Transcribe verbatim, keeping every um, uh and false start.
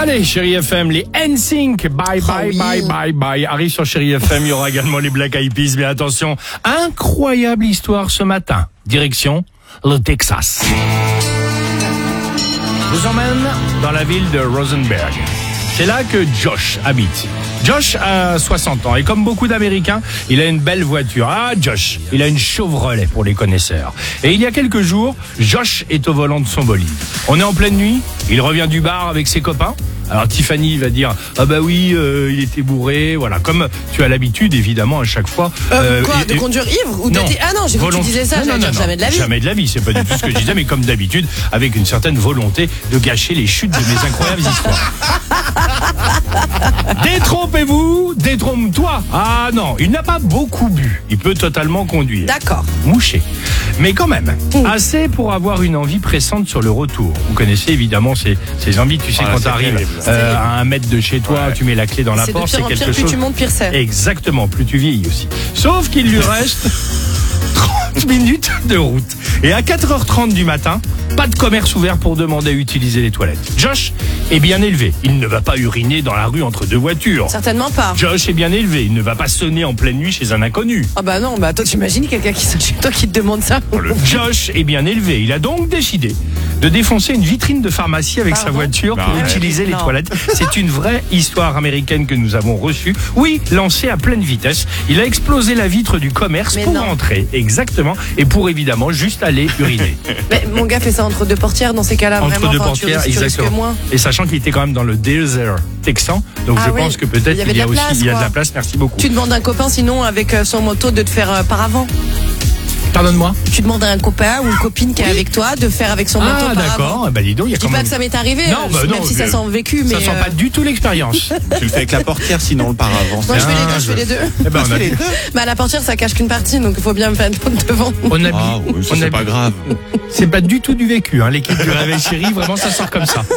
Allez, Chérie F M, les N Sync, bye bye Oh oui. bye bye bye, arrive sur Chérie F M, il y aura également les Black Eyed Peas, mais attention, incroyable histoire ce matin, direction le Texas. Je vous emmène dans la ville de Rosenberg. C'est là que Josh habite. Josh a soixante ans et comme beaucoup d'Américains, il a une belle voiture. Ah, Josh, il a une Chevrolet pour les connaisseurs. Et il y a quelques jours, Josh est au volant de son bolide. On est en pleine nuit, il revient du bar avec ses copains. Alors Tiffany va dire ah bah oui euh, il était bourré, voilà, comme tu as l'habitude évidemment à chaque fois. Euh, quoi, et- de et- conduire ivre ou de Non. t- Ah non, j'ai cru que tu Volont- disais ça, Non, j'allais non, dire non, jamais de la vie. Jamais de la vie, c'est pas du tout ce que je disais, mais comme d'habitude, avec une certaine volonté de gâcher les chutes de mes incroyables histoires. Détrompez-vous, détrompe-toi. Ah non, il n'a pas beaucoup bu, il peut totalement conduire. D'accord. Mouché. Mais quand même, Mm. assez pour avoir une envie pressante sur le retour. Vous connaissez évidemment ces, ces envies, tu sais, Ah, quand c'est tu arrives terrible. euh, à un mètre de chez toi, Ouais. tu mets la clé dans la C'est de porte, pire c'est en pire, quelque plus chose... tu montes, pire c'est. Exactement, plus tu vieillis aussi. Sauf qu'il lui reste trente minutes de route. Et à quatre heures trente du matin, pas de commerce ouvert pour demander à utiliser les toilettes. Josh est bien élevé. Il ne va pas uriner dans la rue entre deux voitures. Certainement pas. Josh est bien élevé. Il ne va pas sonner en pleine nuit chez un inconnu. Ah bah non, bah toi t'imagines quelqu'un qui sonne chez toi qui te demande ça. Josh est bien élevé. Il a donc décidé de défoncer une vitrine de pharmacie avec sa Pardon voiture pour Bah ouais. utiliser les Non. toilettes. C'est une vraie histoire américaine que nous avons reçue. Oui, lancée à pleine vitesse. Il a explosé la vitre du commerce Mais pour non. entrer. Exactement. Et pour évidemment juste aller uriner. Mais mon gars fait ça entre deux portières dans ces cas-là, Entre vraiment. deux enfin, tu portières, risques- tu risques exactement. moins. Et sachant qu'il était quand même dans le désert texan. Donc Ah je oui. pense que peut-être Il y avait qu'il y a de la aussi place, il y a de quoi. la place. Merci beaucoup. Tu demandes à un copain sinon avec euh, son moto de te faire euh, par avant. Pardonne-moi. Tu demandes à un copain ou une copine qui est avec toi de faire avec son moto Ah par avant. d'accord. Bah dis donc, il y a Je dis quand pas même... que ça m'est arrivé, Non, euh, bah même non, si ça je- sent vécu, mais Ça sent euh, pas du tout l'expérience. Tu le fais avec la portière, sinon le paravent. moi je fais les deux, Ah, je fais les deux. Eh ben, on a les deux. Bah la portière ça cache qu'une partie, donc il faut bien me faire devant. On a Ah oui, ça on c'est a- pas grave. C'est pas du tout du vécu, hein. L'équipe du Réveil Chéri, vraiment, ça sort comme ça.